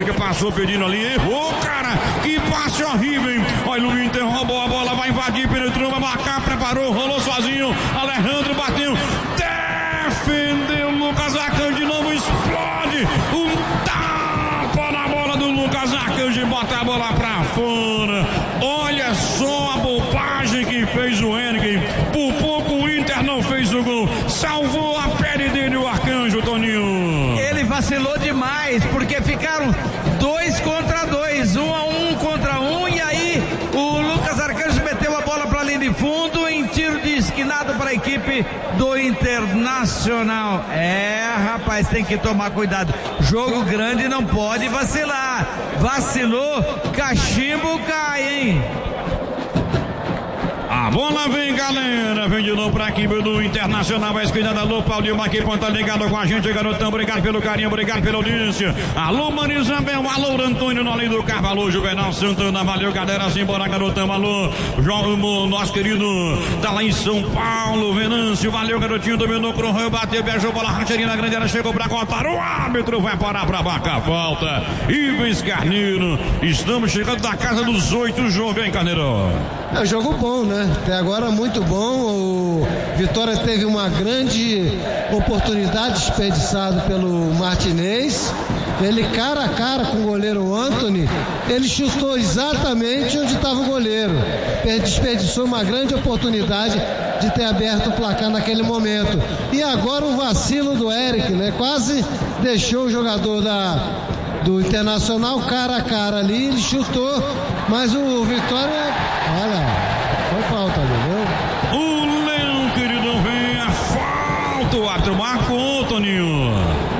Eric passou pedindo ali, errou, cara, que passe horrível, hein? Olha, o Inter roubou a bola, vai invadir, penetrou, vai marcar, preparou, rolou sozinho, Alejandro bateu, defendeu, Lucas Arcanjo de novo, explode, tapa na bola do Lucas Arcanjo e bota a bola pra fora. Olha só a bobagem que fez o Eric, por pouco o Inter não fez o gol, salvou a pele dele o Arcanjo, Toninho. Ele vacilou demais, porque ficaram 2 contra 2, 1-1 contra 1, e aí o Lucas Arcanjo meteu a bola pra linha de fundo em tiro de esquinado para a equipe do Internacional. Rapaz, tem que tomar cuidado, jogo grande não pode vacilar, vacilou, cachimbo cai, hein? A bola vem, galera, vem de novo pra equipe do Internacional, a esquina da Alô, Paulinho, aqui, ponta ligado com a gente, garotão, obrigado pelo carinho, obrigado pela audiência. Alô, Marisabel, alô, Antônio, no além do carro, alô, Juvenal Santana, valeu, galera, simbora, garotão, alô, João, nosso querido, tá lá em São Paulo, Venâncio, valeu, garotinho, dominou, correu, bateu, viajou, bola, racheirinha na grande área, chegou pra cortar, o árbitro vai parar pra marcar a falta, Ivens Carneiro, estamos chegando da casa dos 8, o jogo, hein, Carneiro? É um jogo bom, né? Até agora muito bom. O Vitória teve uma grande oportunidade desperdiçada pelo Martinez. Ele cara a cara com o goleiro Antony, ele chutou exatamente onde estava o goleiro. Desperdiçou uma grande oportunidade de ter aberto o placar naquele momento. E agora o vacilo do Eric, né? Quase deixou o jogador do Internacional cara a cara ali, ele chutou, mas o Vitória, olha, foi falta ali, viu? O Leão, querido, vem a falta, o árbitro marcou, Toninho.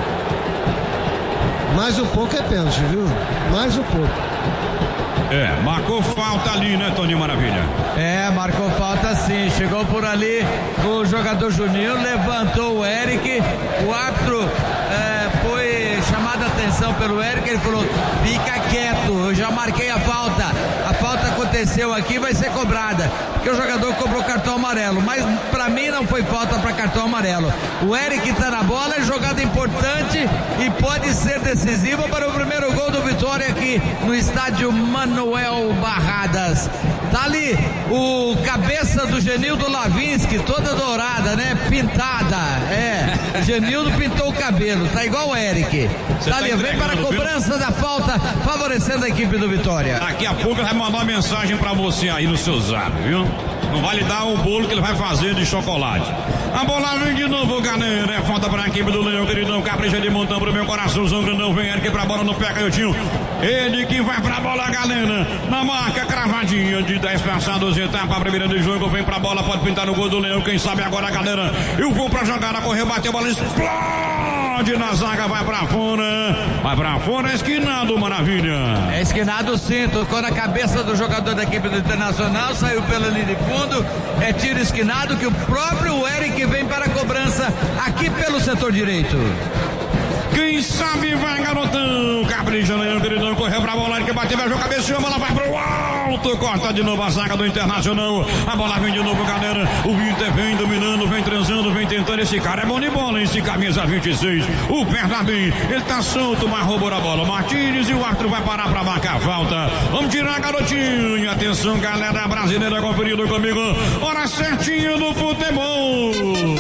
Mais um pouco é pênalti, viu? Mais um pouco. Marcou falta ali, né, Toninho Maravilha? Marcou falta sim, chegou por ali o jogador Juninho, levantou o Eric, o árbitro foi chamado a atenção pelo Eric, ele falou, fica quieto, eu já marquei a falta aconteceu aqui, vai ser cobrada, porque o jogador cobrou cartão amarelo, mas pra mim não foi falta pra cartão amarelo. O Eric tá na bola, é jogada importante e pode ser decisiva para o primeiro gol do Vitória aqui no estádio Manuel Barradas. Tá ali o cabeça do Genildo Lavinski, toda dourada, né? Pintada, Genildo pintou o cabelo, tá igual o Eric. Tá ali, vem para a cobrança da falta, favorecendo a equipe do Vitória. Daqui a pouco ele vai mandar uma mensagem pra você aí no seu zap, viu? Não vai lhe dar o bolo que ele vai fazer de chocolate. A bola vem de novo, galera. É falta pra equipe do Leão, queridão. Capricha de montão pro meu coraçãozão grandão. Vem Eric pra bola no pé, Caiotinho. Ele que vai pra bola, galera. Na marca, cravadinha de 10 passados, etapa a primeira de jogo. Vem pra bola, pode pintar no gol do Leão. Quem sabe agora, galera. Eu vou pra jogada, correu, bateu a bola, explode na zaga, vai pra fora, esquinado, maravilha. É esquinado sim, tocou na cabeça do jogador da equipe do Internacional, saiu pela linha de fundo, é tiro esquinado que o próprio Eric vem para a cobrança aqui pelo setor direito. Quem sabe vai, garotão. Capricha, Leão, queridão, correu pra bola, que bateu, viajou, cabeceou, a bola vai pro alto, corta de novo a zaga do Internacional. A bola vem de novo, galera. O Inter vem dominando, vem transando, vem tentando. Esse cara é bom de bola, hein? Esse camisa 26. O Bernardinho, ele tá solto, mas roubou a bola. Martins e o árbitro vai parar pra marcar a falta. Vamos tirar, garotinho. E atenção, galera brasileira, conferido comigo. Hora certinha do futebol.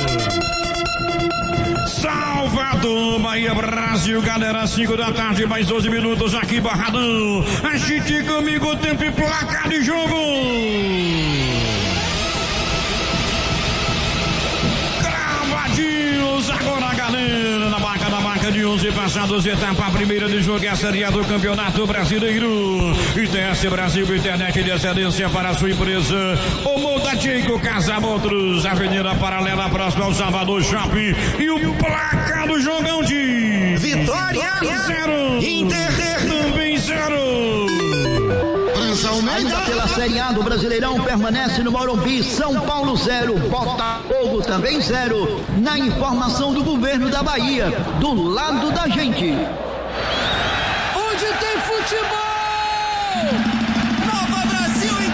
Salvador, Bahia, Brasil, galera, 5 da tarde, mais 12 minutos aqui, Barradão. Agite comigo, tempo e placar de jogo. Cravadinhos agora, galera, na marca de 11 passados, etapa a primeira de jogo, é a Série A do Campeonato Brasileiro. ITS Brasil, internet de excelência para a sua empresa. O Molda Jeico, Casa Motors, Avenida Paralela, próxima ao Salvador Shopping. E o placar do jogão de Vitória 0, Inter também 0. Ainda pela Série A do Brasileirão permanece no Morumbi, São Paulo 0, Botafogo também 0. Na informação do governo da Bahia, do lado da gente. Onde tem futebol